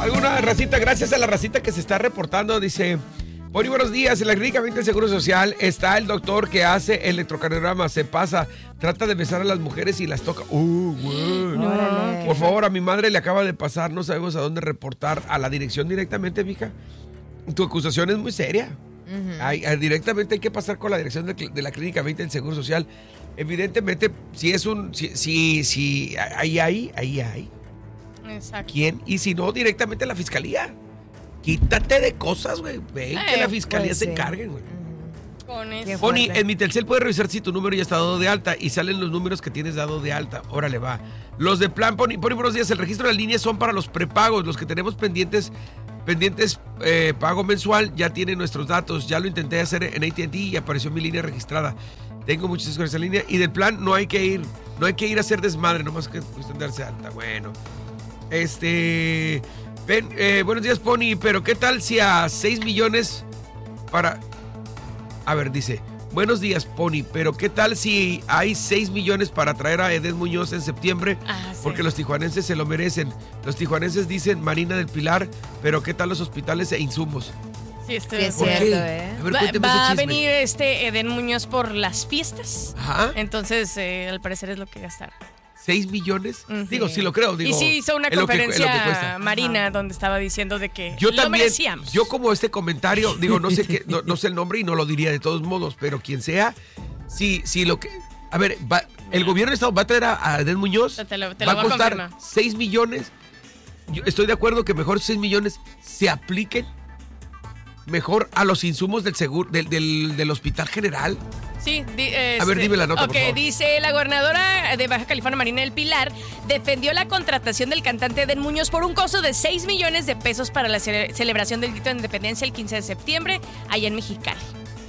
Alguna racita, gracias a la racita que se está reportando, dice... Muy buenos días, en la Clínica 20 del Seguro Social está el doctor que hace electrocardiograma, se pasa, trata de besar a las mujeres y las toca. Bueno. Por favor, a mi madre le acaba de pasar, no sabemos a dónde reportar, a la dirección directamente, mija. Tu acusación es muy seria. Directamente hay que pasar con la dirección de la Clínica 20 del Seguro Social. Evidentemente, si es un... Si ahí hay. Exacto. ¿Quién? Y si no, directamente a la fiscalía. Quítate de cosas, güey. Ven que la fiscalía se encargue, güey. Con eso. Pony, en mi Telcel puedes revisar si tu número ya está dado de alta y salen los números que tienes dado de alta. Órale, va. Los de plan, Pony, buenos días. El registro de la línea son para los prepagos. Los que tenemos pendientes pago mensual, ya tienen nuestros datos. Ya lo intenté hacer en AT&T y apareció mi línea registrada. Tengo muchas cosas en esa línea. Y del plan no hay que ir a hacer desmadre, nomás que cuestión de darse alta. Bueno. Buenos días, Pony, pero ¿qué tal si a 6 millones para... A ver, dice, buenos días, Pony, pero ¿qué tal si hay 6 millones para traer a Edén Muñoz en septiembre? Sí. Porque los tijuanenses se lo merecen. Los tijuanenses dicen Marina del Pilar, pero ¿qué tal los hospitales e insumos? Sí, estoy de acuerdo. A ver, va a venir Edén Muñoz por las fiestas. Ajá. Entonces, al parecer es lo que gastaron. 6 millones. Digo, sí lo creo. Y sí hizo una conferencia Marina donde estaba diciendo de que lo merecíamos. Yo como este comentario, digo, no sé no sé el nombre y no lo diría de todos modos, pero quien sea, sí lo que... A ver, el gobierno de Estado va a traer a Edén Muñoz, va a costar 6 millones. Yo estoy de acuerdo que mejor 6 millones se apliquen mejor a los insumos del seguro del Hospital General. Sí, a ver, dime la nota, por favor. Dice la gobernadora de Baja California, Marina del Pilar, defendió la contratación del cantante Edén Muñoz por un costo de 6 millones de pesos para la celebración del grito de independencia el 15 de septiembre, allá en Mexicali.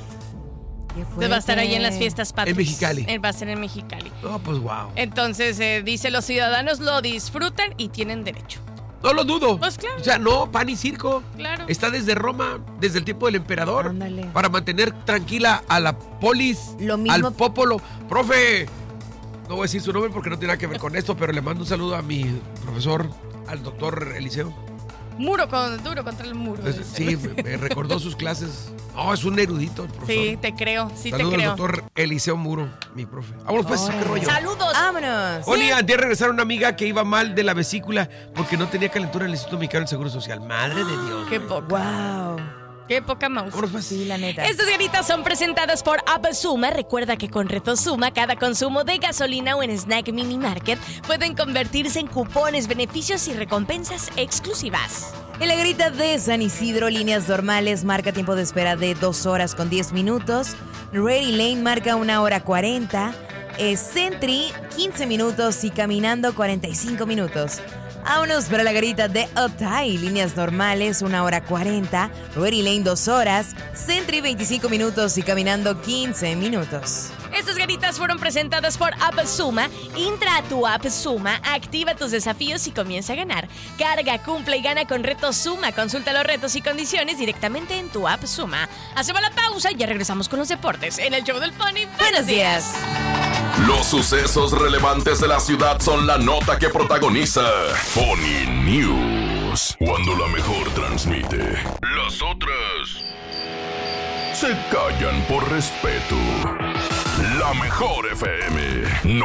Va a estar ahí en las fiestas patrias. ¿En Mexicali? Va a ser en Mexicali. Oh, pues wow. Entonces, dice, los ciudadanos lo disfrutan y tienen derecho. No lo dudo. Pues claro. O sea, no, pan y circo. Claro. Está desde Roma, desde el tiempo del emperador. Ándale. Para mantener tranquila a la polis, lo mismo, al popolo. Profe, no voy a decir su nombre porque no tiene nada que ver con esto, pero le mando un saludo a mi profesor, al doctor Eliseo. Duro contra el muro. Sí, me recordó sus clases. No, es un erudito el profesor. Sí, te creo, Saludos al doctor Eliseo Muro, mi profe. Vámonos pues, qué rollo. ¡Saludos! ¡Vámonos! Oye, antes de regresar una amiga que iba mal de la vesícula porque no tenía calentura en el Instituto Mexicano del Seguro Social. Madre de Dios. ¡Qué poca! ¡Wow! ¡Qué poca mouse! Pues. Sí, la neta. Estas ganitas son presentadas por AppSuma. Recuerda que con Reto Suma, cada consumo de gasolina o en Snack Mini Market pueden convertirse en cupones, beneficios y recompensas exclusivas. En la grita de San Isidro, líneas normales marca tiempo de espera de 2 horas con 10 minutos. Ready Lane marca 1 hora 40. Sentry, 15 minutos y caminando 45 minutos. Vámonos para la garita de Uptime, líneas normales 1 hora 40, Ready Lane 2 horas, Sentry 25 minutos y caminando 15 minutos. Estas ganitas fueron presentadas por AppSuma. Entra a tu AppSuma, activa tus desafíos y comienza a ganar. Carga, cumple y gana con Reto Suma. Consulta los retos y condiciones directamente en tu AppSuma. Hacemos la pausa y ya regresamos con los deportes en el show del Pony. ¡Buenos días! Los sucesos relevantes de la ciudad son la nota que protagoniza Pony News. Cuando la mejor transmite, las otras se callan por respeto. La mejor FM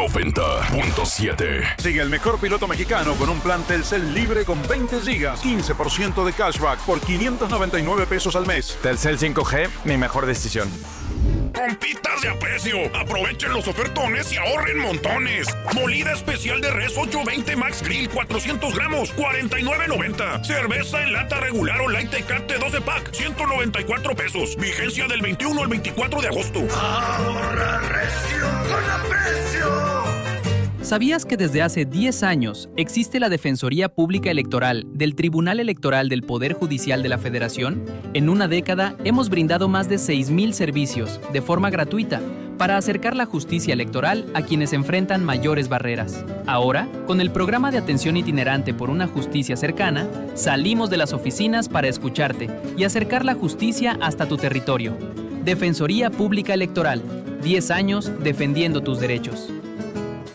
90.7. Sigue el mejor piloto mexicano con un plan Telcel libre con 20 gigas, 15% de cashback por 599 pesos al mes. Telcel 5G, mi mejor decisión. ¡Pompitas de aprecio! Aprovechen los ofertones y ahorren montones. Molida especial de res 820 Max Grill 400 gramos, $49.90. Cerveza en lata regular o Light Tecate 12 pack, $194 pesos. Vigencia del 21 al 24 de agosto. Ahorra recio con aprecio. ¿Sabías que desde hace 10 años existe la Defensoría Pública Electoral del Tribunal Electoral del Poder Judicial de la Federación? En una década hemos brindado más de 6,000 servicios de forma gratuita para acercar la justicia electoral a quienes enfrentan mayores barreras. Ahora, con el programa de atención itinerante por una justicia cercana, salimos de las oficinas para escucharte y acercar la justicia hasta tu territorio. Defensoría Pública Electoral, 10 años defendiendo tus derechos.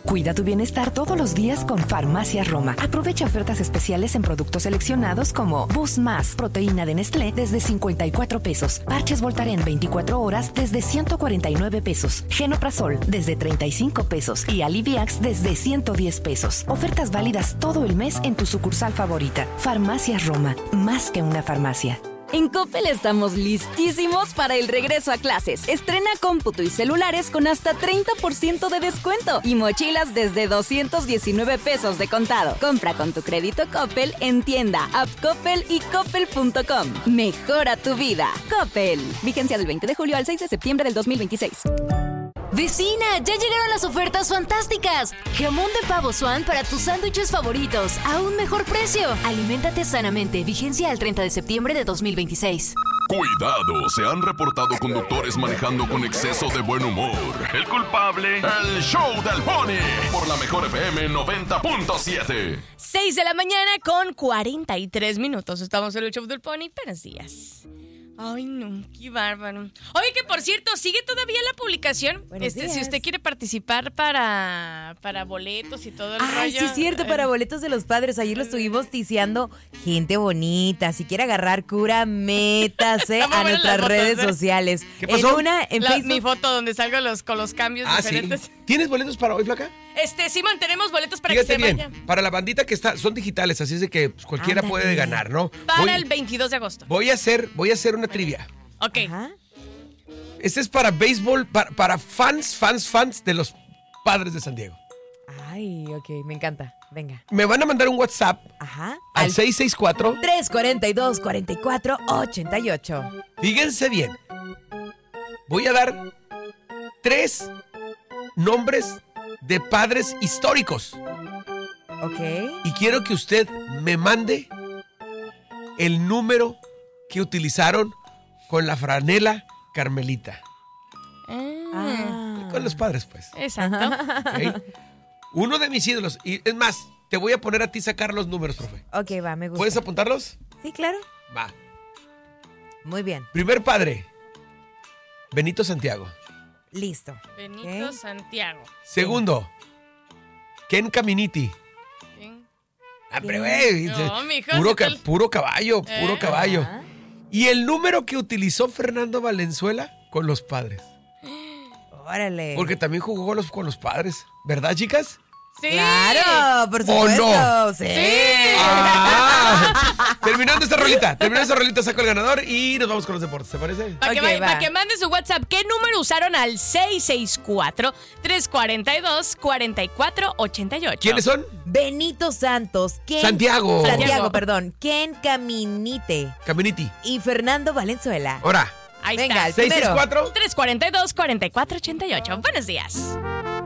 Cuida tu bienestar todos los días con Farmacias Roma. Aprovecha ofertas especiales en productos seleccionados como Boost Más, proteína de Nestlé desde 54 pesos. Parches Voltaren 24 horas desde 149 pesos. Genoprazol desde 35 pesos. Y Aliviax desde 110 pesos. Ofertas válidas todo el mes en tu sucursal favorita. Farmacias Roma, más que una farmacia. En Coppel estamos listísimos para el regreso a clases. Estrena cómputo y celulares con hasta 30% de descuento y mochilas desde 219 pesos de contado. Compra con tu crédito Coppel en tienda, app Coppel y coppel.com. Mejora tu vida. Coppel. Vigencia del 20 de julio al 6 de septiembre del 2026. ¡Vecina! ¡Ya llegaron las ofertas fantásticas! Jamón de pavo Swan para tus sándwiches favoritos a un mejor precio. Aliméntate sanamente. Vigencia al 30 de septiembre de 2026. Cuidado, se han reportado conductores manejando con exceso de buen humor. El culpable, el show del Pony. Por la mejor FM 90.7. 6 de la mañana con 43 minutos. Estamos en el show del Pony. Buenos días. Ay, no, qué bárbaro. Oye, que por cierto, sigue todavía la publicación. Si usted quiere participar para boletos y todo el rollo. Ay, sí es cierto, para boletos de los padres. Ayer lo estuvimos tiseando. Gente bonita, si quiere agarrar cura, métase a nuestras redes sociales. ¿Qué pasó? En Facebook. Mi foto donde salgo con los cambios diferentes. ¿Sí? ¿Tienes boletos para hoy, Flaca? Simón, tenemos boletos para Fíjate que se bien, vayan. para la bandita que son digitales, así es de que cualquiera puede ganar, ¿no? Para el 22 de agosto. Voy a hacer una trivia. Ok. Ajá. Este es para béisbol, para fans de los Padres de San Diego. Ay, ok, me encanta. Venga. Me van a mandar un WhatsApp. Ajá. Al 664 342 4488. Fíjense bien. Voy a dar 3 nombres de padres históricos. Ok. Y quiero que usted me mande el número que utilizaron con la franela Carmelita. Con los padres, pues. Exacto. ¿Okay? Uno de mis ídolos. Y es más, te voy a poner a ti sacar los números, profe. Ok, va, me gusta. ¿Puedes apuntarlos? Sí, claro. Va. Muy bien. Primer padre, Benito Santiago. Listo. Benito Santiago. Segundo, Ken Caminiti. Hombre, güey. No, mijo, Puro caballo, puro caballo. Ajá. Y el número que utilizó Fernando Valenzuela con los padres. Órale. Porque también jugó con los padres. ¿Verdad, chicas? Sí. Claro, por supuesto. ¿O no? Sí. Terminando esta rolita, saco el ganador y nos vamos con los deportes. ¿Te parece? Para que mande su WhatsApp, ¿qué número usaron al 664-342-4488? ¿Quiénes son? Benito Santos, Santiago, perdón. Ken Caminiti y Fernando Valenzuela. Ahora. Ahí Venga, está. el primero. 664 342-4488. Buenos días.